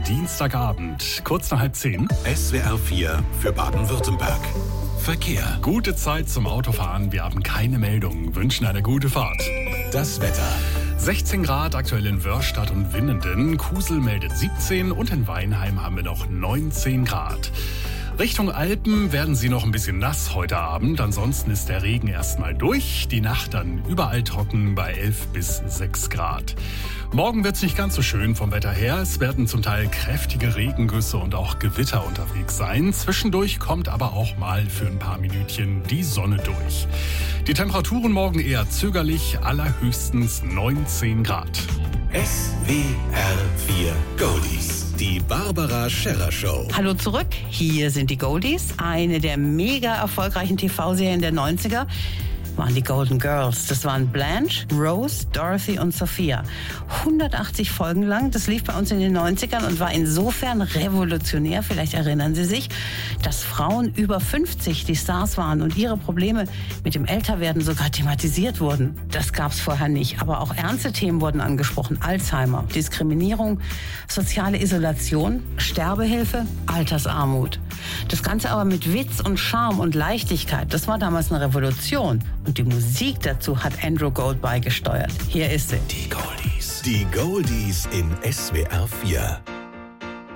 Dienstagabend, kurz nach 9:30. SWR 4 für Baden-Württemberg. Verkehr. Gute Zeit zum Autofahren, wir haben keine Meldungen, wünschen eine gute Fahrt. Das Wetter. 16 Grad aktuell in Wörstadt und Winnenden, Kusel meldet 17 und in Weinheim haben wir noch 19 Grad. Richtung Alpen werden sie noch ein bisschen nass heute Abend, ansonsten ist der Regen erstmal durch, die Nacht dann überall trocken bei 11 bis 6 Grad. Morgen wird es nicht ganz so schön vom Wetter her, es werden zum Teil kräftige Regengüsse und auch Gewitter unterwegs sein. Zwischendurch kommt aber auch mal für ein paar Minütchen die Sonne durch. Die Temperaturen morgen eher zögerlich, allerhöchstens 19 Grad. SWR 4 Goldies. Die Barbara Scherrer Show. Hallo zurück, hier sind die Goldies. Eine der mega erfolgreichen TV-Serien der 90er waren die Golden Girls. Das waren Blanche, Rose, Dorothy und Sophia. 180 Folgen lang, das lief bei uns in den 90ern und war insofern revolutionär, vielleicht erinnern Sie sich, dass Frauen über 50 die Stars waren und ihre Probleme mit dem Älterwerden sogar thematisiert wurden. Das gab's vorher nicht, aber auch ernste Themen wurden angesprochen. Alzheimer, Diskriminierung, soziale Isolation, Sterbehilfe, Altersarmut. Das Ganze aber mit Witz und Charme und Leichtigkeit. Das war damals eine Revolution. Und die Musik dazu hat Andrew Gold beigesteuert. Hier ist sie. Die Goldies. Die Goldies in SWR 4.